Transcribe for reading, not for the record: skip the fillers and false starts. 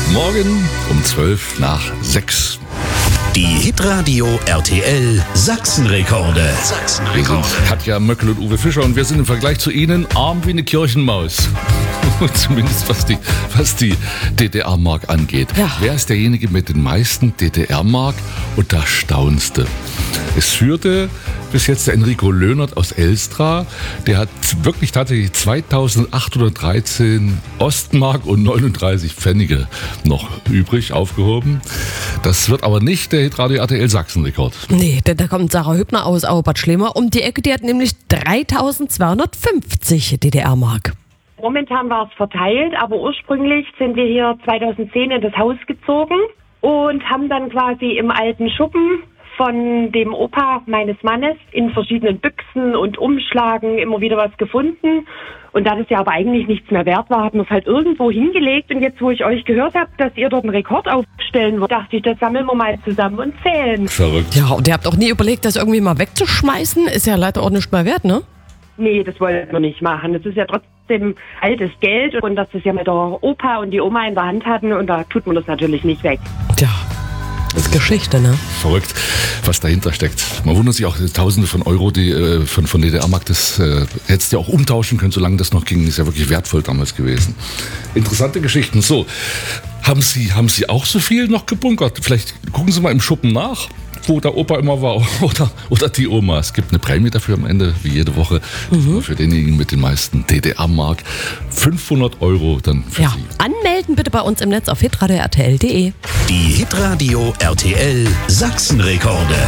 Morgen um 12:12. Die Hitradio RTL Sachsenrekorde. Wir sind Katja Möckel und Uwe Fischer und wir sind im Vergleich zu Ihnen arm wie eine Kirchenmaus. Zumindest was die DDR-Mark angeht. Ja. Wer ist derjenige mit den meisten DDR-Mark? Und da staunste. Es führte bis jetzt der Enrico Löhnert aus Elstra. Der hat wirklich tatsächlich 2813 Ostmark und 39 Pfennige noch übrig, aufgehoben. Das wird aber nicht der Hitradio RTL Sachsen-Rekord. Nee, denn da kommt Sarah Hübner aus Auerbad Schlemer um die Ecke. Die hat nämlich 3250 DDR-Mark. Momentan war es verteilt, aber ursprünglich sind wir hier 2010 in das Haus gezogen und haben dann quasi im alten Schuppen von dem Opa meines Mannes in verschiedenen Büchsen und Umschlagen immer wieder was gefunden. Und da das ja aber eigentlich nichts mehr wert war, haben wir es halt irgendwo hingelegt. Und jetzt, wo ich euch gehört habe, dass ihr dort einen Rekord aufstellen wollt, dachte ich, das sammeln wir mal zusammen und zählen. Verrückt. Ja, und ihr habt auch nie überlegt, das irgendwie mal wegzuschmeißen? Ist ja leider auch nicht mehr wert, ne? Nee, das wollten wir nicht machen. Das ist ja trotzdem altes Geld und dass das ja mit der Opa und die Oma in der Hand hatten und da tut man das natürlich nicht weg. Tja, das ist Geschichte, ne? Verrückt, was dahinter steckt. Man wundert sich auch, Tausende von Euro, die von DDR-Mark, das hättest du ja auch umtauschen können, solange das noch ging. Ist ja wirklich wertvoll damals gewesen. Interessante Geschichten. So, haben Sie auch so viel noch gebunkert? Vielleicht gucken Sie mal im Schuppen nach, wo der Opa immer war oder die Oma. Es gibt eine Prämie dafür am Ende, wie jede Woche. Für denjenigen mit den meisten DDR-Mark. 500 Euro dann für Ja, Sie. anmelden bitte bei uns im Netz auf hitradio.rtl.de. Die Hitradio RTL Sachsenrekorde.